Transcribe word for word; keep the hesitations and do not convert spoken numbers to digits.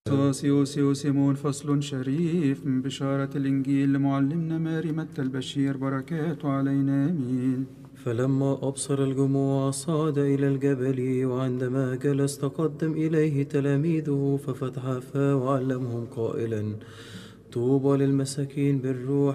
سوسيو سيمون فصل شريف من بشارة الإنجيل لمعلمنا ماري متى البشير، بركاته علينا آمين. فلما أبصر الجموع صعد إلى الجبل، وعندما جلس تقدم إليه تلاميذه ففتح فاه وعلمهم قائلا: طوبى للمساكين بالروح،